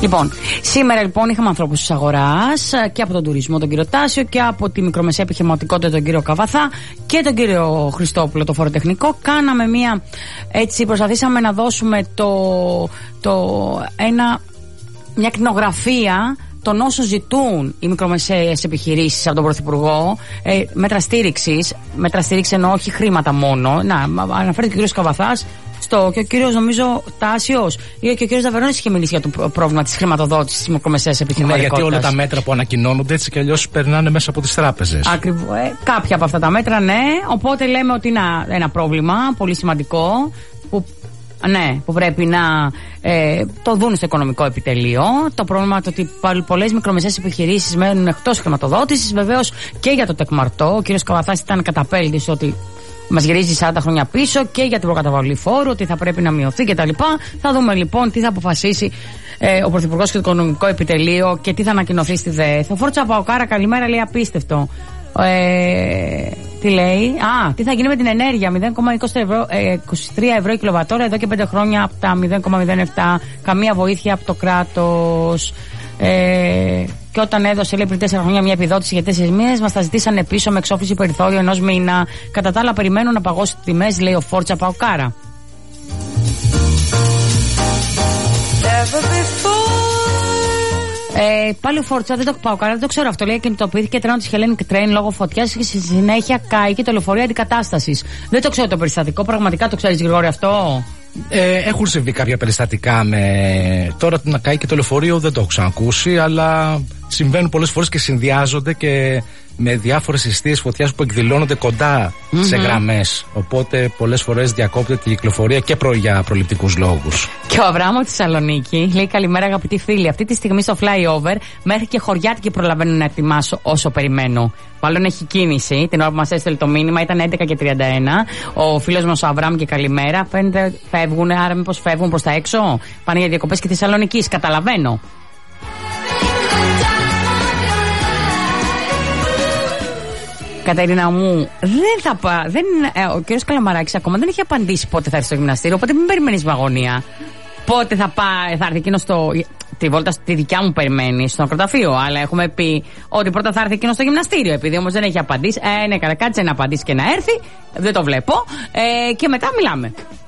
Λοιπόν, σήμερα λοιπόν είχαμε ανθρώπους της αγοράς και από τον τουρισμό τον κύριο Τάσιο και από τη μικρομεσαία επιχειρηματικότητα τον κύριο Καβαθά και τον κύριο Χριστόπουλο το φοροτεχνικό. Κάναμε προσπαθήσαμε να δώσουμε μια κτηνογραφία των όσων ζητούν οι μικρομεσαίες επιχειρήσεις από τον Πρωθυπουργό, μέτρα στήριξης εννοώ όχι χρήματα μόνο. Να, αναφέρεται και ο κύριος Καβαθάς και ο κύριος νομίζω Τάσιος ή και ο κύριος Δαβερώνης είχε μιλήσει για το πρόβλημα της χρηματοδότησης της μικρομεσαίας επιχειρηματικότητας. Γιατί όλα τα μέτρα που ανακοινώνονται έτσι κι αλλιώς περνάνε μέσα από τις τράπεζες. Ακριβώς. Κάποια από αυτά τα μέτρα, ναι. Οπότε λέμε ότι είναι ένα πρόβλημα πολύ σημαντικό που πρέπει να το δουν στο οικονομικό επιτελείο. Το πρόβλημα είναι ότι πολλές μικρομεσαίες επιχειρήσεις μένουν εκτός χρηματοδότησης. Βεβαίως και για το τεκμαρτό. Ο κύριος Καβαθάς ήταν καταπέλτης ότι μας γυρίζει 40 χρόνια πίσω και για την προκαταβολή φόρου, ότι θα πρέπει να μειωθεί κτλ. Θα δούμε λοιπόν τι θα αποφασίσει ο Πρωθυπουργός και το Οικονομικό Επιτελείο και τι θα ανακοινωθεί στη ΔΕΘ. Ο Φόρτσα Παοκάρα, καλημέρα, λέει απίστευτο. Τι λέει? Τι θα γίνει με την ενέργεια? 0,23 ευρώ η κιλοβατόρα εδώ και 5 χρόνια από τα 0,07. Καμία βοήθεια από το κράτος. Και όταν έδωσε, λέει, πριν 4 χρόνια μια επιδότηση για 4 μήνες, μας τα ζητήσανε πίσω με εξόφληση περιθώριο 1 μήνα. Κατά τα άλλα, περιμένουν να παγώσει τιμές, λέει ο Φόρτσα Παοκάρα. Πάλι ο Φόρτσα, δεν το πάω καλά, δεν το ξέρω αυτό. Λέει, κινητοποιήθηκε τρένο της Hellenic Train λόγω φωτιάς και στη συνέχεια κάει και το λεωφορείο αντικατάστασης. Δεν το ξέρω το περιστατικό, πραγματικά το ξέρεις, Γρηγόρη, αυτό? Έχουν συμβεί κάποια περιστατικά τώρα να καεί και το λεωφορείο, δεν το έχω ξανακούσει, αλλά συμβαίνουν πολλές φορές και συνδυάζονται και με διάφορες ειστείες φωτιάς που εκδηλώνονται κοντά σε γραμμές. Οπότε πολλές φορές διακόπτεται η κυκλοφορία και για προληπτικούς λόγους. Και ο Αβράμο τη Θεσσαλονίκη λέει: καλημέρα, αγαπητοί φίλοι. Αυτή τη στιγμή στο flyover μέχρι και χωριάτικοι προλαβαίνουν να ετοιμάσω όσο περιμένω. Μάλλον έχει κίνηση. Την ώρα που μας έστειλε το μήνυμα ήταν 11:31. Ο φίλος μας ο Αβράμ και καλημέρα. Φεύγουν, άρα μήπως φεύγουν προς τα έξω? Πάνε για διακοπές και Θεσσαλονικής. Καταλαβαίνω. Κατερίνα μου, ο κύριος Καλαμαράκης ακόμα δεν έχει απαντήσει πότε θα έρθει στο γυμναστήριο, οπότε μην περιμένεις βαγονία. Πότε θα έρθει εκείνο τη βόλτα στη δικιά μου περιμένει στο νεκροταφείο, αλλά έχουμε πει ότι πρώτα θα έρθει εκείνο στο γυμναστήριο. Επειδή όμως δεν έχει απαντήσει, ναι, καλά, κάτσε να απαντήσει και να έρθει. Δεν το βλέπω. Και μετά μιλάμε.